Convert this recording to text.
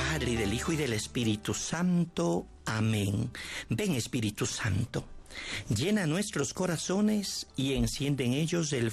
Padre, y del Hijo, y del Espíritu Santo. Amén. Ven, Espíritu Santo, llena nuestros corazones y enciende en ellos el